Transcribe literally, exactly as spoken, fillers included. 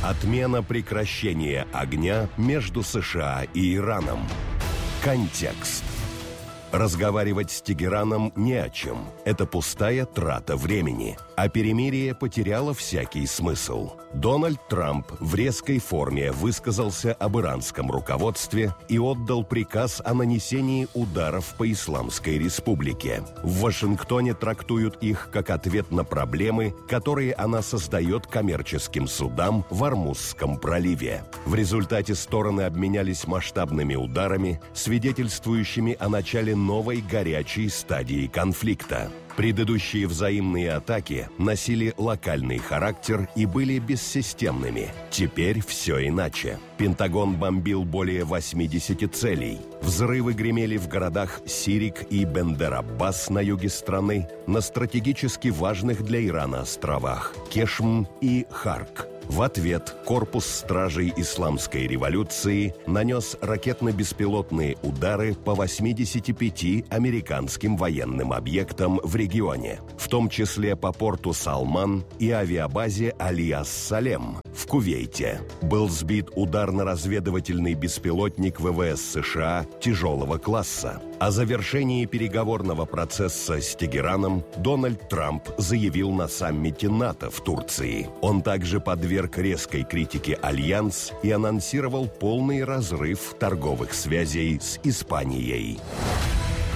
Отмена прекращения огня между США и Ираном. Контекст. Разговаривать с Тегераном не о чем. Это пустая трата времени. А перемирие потеряло всякий смысл. Дональд Трамп в резкой форме высказался об иранском руководстве и отдал приказ о нанесении ударов по Исламской Республике. В Вашингтоне трактуют их как ответ на проблемы, которые она создает коммерческим судам в Ормузском проливе. В результате стороны обменялись масштабными ударами, свидетельствующими о начале новой горячей стадии конфликта. Предыдущие взаимные атаки носили локальный характер и были бессистемными. Теперь все иначе. Пентагон бомбил более восьмидесяти целей. Взрывы гремели в городах Сирик и Бендер-Аббас на юге страны, на стратегически важных для Ирана островах Кешм и Харк. В ответ корпус стражей Исламской революции нанес ракетно-беспилотные удары по восьмидесяти пяти американским военным объектам в регионе, в том числе по порту Салман и авиабазе Али-ас-Салем в Кувейте. Был сбит ударно-разведывательный беспилотник ВВС США тяжелого класса. О завершении переговорного процесса с Тегераном Дональд Трамп заявил на саммите НАТО в Турции. Он также подверг резкой критике Альянс и анонсировал полный разрыв торговых связей с Испанией.